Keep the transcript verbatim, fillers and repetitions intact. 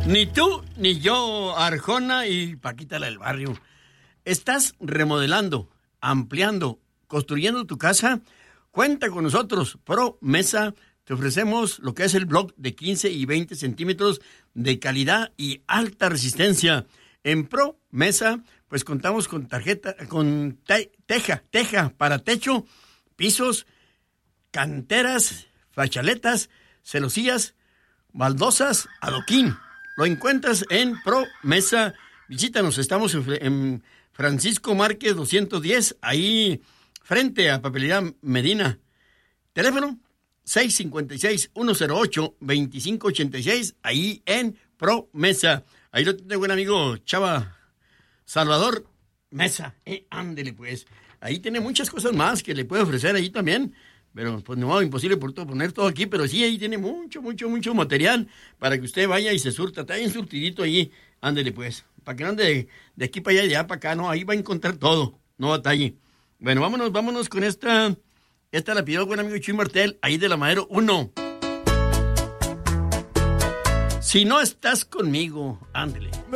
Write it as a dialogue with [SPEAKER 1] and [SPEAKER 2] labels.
[SPEAKER 1] Ni tú ni yo, Arjona y Paquita la del barrio. ¿Estás remodelando, ampliando, construyendo tu casa? Cuenta con nosotros. Pro Mesa, te ofrecemos lo que es el block de quince y veinte centímetros de calidad y alta resistencia. En Pro Mesa, pues contamos con tarjeta, con te, teja, teja para techo, pisos, canteras, fachaletas, celosías, baldosas, adoquín. Lo encuentras en Pro Mesa. Visítanos, estamos en, en Francisco Márquez doscientos diez, ahí frente a Papelería Medina. Teléfono seis cinco seis, uno cero ocho, dos cinco ocho seis, ahí en Pro Mesa. Ahí lo tiene buen amigo Chava Salvador Mesa. Eh, ándele pues. Ahí tiene muchas cosas más que le puede ofrecer ahí también. Pero pues no, imposible por todo, poner todo aquí, pero sí, ahí tiene mucho, mucho, mucho material para que usted vaya y se surta. Está bien surtidito ahí, ándele pues. Para que no ande de, de aquí para allá y de allá para acá, no, ahí va a encontrar todo, no batalle. Bueno, vámonos, vámonos con esta, esta la pidió el buen amigo Chuy Martel, ahí de la Madero uno. Si no estás conmigo, ándele.